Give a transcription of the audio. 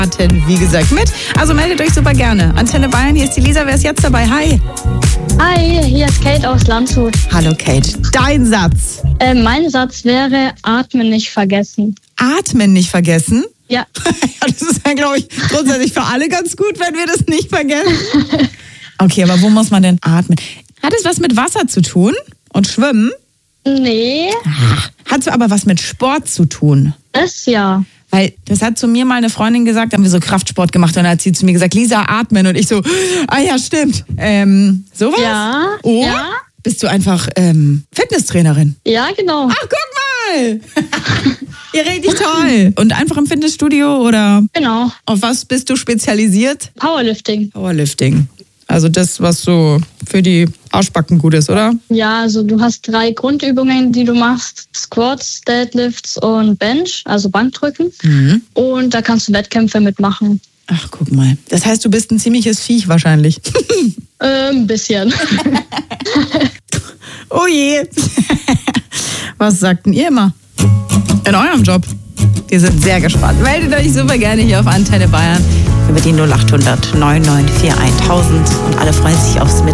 wie gesagt, mit. Also meldet euch super gerne. Antenne Bayern, hier ist die Lisa. Wer ist jetzt dabei? Hi. Hi, hier ist Kate aus Landshut. Hallo Kate. Dein Satz. Mein Satz wäre, atmen nicht vergessen. Atmen nicht vergessen? Ja. Das ist ja, glaube ich, grundsätzlich für alle ganz gut, wenn wir das nicht vergessen. Okay, aber wo muss man denn atmen? Hat es was mit Wasser zu tun und Schwimmen? Nee, Hat es aber was mit Sport zu tun? das ja. Weil das hat zu mir mal eine Freundin gesagt, da haben wir so Kraftsport gemacht und dann hat sie zu mir gesagt, Lisa, atmen. Und ich so, ja, stimmt. Sowas? Ja, Oh, ja. bist du einfach Fitnesstrainerin? Ja, genau. Ach, guck mal! Ihr richtig toll. Und einfach im Fitnessstudio oder Genau. auf was bist du spezialisiert? Powerlifting. Powerlifting. Also das, was so für die Arschbacken gut ist, oder? Ja, also du hast 3 Grundübungen, die du machst. Squats, Deadlifts und Bench, also Bankdrücken. Und da kannst du Wettkämpfe mitmachen. Ach, guck mal. Das heißt, du bist ein ziemliches Viech wahrscheinlich. Ein bisschen. Oh je. Was sagt denn ihr immer in eurem Job? Wir sind sehr gespannt. Meldet euch super gerne hier auf Antenne Bayern über die 0800 9941 1000 und alle freuen sich aufs